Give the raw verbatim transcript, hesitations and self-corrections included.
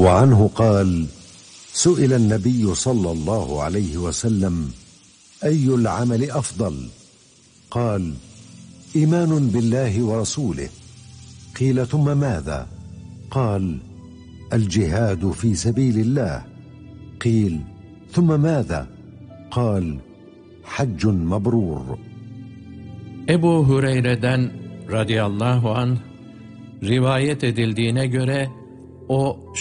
وعنه قال: سئل النبي صلى الله عليه وسلم: أي العمل أفضل؟ قال: إيمان بالله ورسوله. قيل: ثم ماذا؟ قال: الجهاد في سبيل الله. قيل: ثم ماذا؟ قال: حج مبرور. Ebu Hureyre'den radıyallahu anh rivayet edildiğine göre o